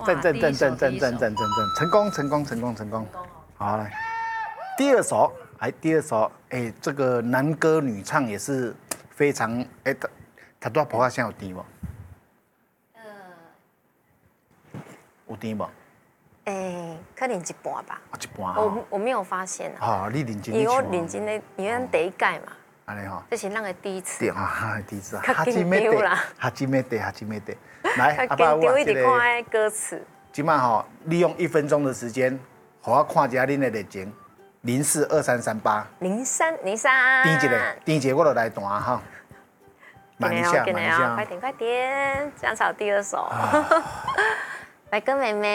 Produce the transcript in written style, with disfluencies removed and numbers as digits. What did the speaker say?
成功。好，来，第二首，这个男歌女唱也是非常，他多普话现在有甜不？有甜不？ 可能一半吧。 一半我没有发现啊。你认真。 因为我认真的，因为咱第一届嘛。 安尼吼。 这是咱的第一次。 对啊，第一次。 较紧张啦。 哈基梅德。来， 较紧张一直看歌词。 今晚吼，利用1分钟的时间，让我看一下恁的热情。042338。 03。 点一个，我就来弹哈。慢一下， 快点，姜草第二首。白鸽妹妹。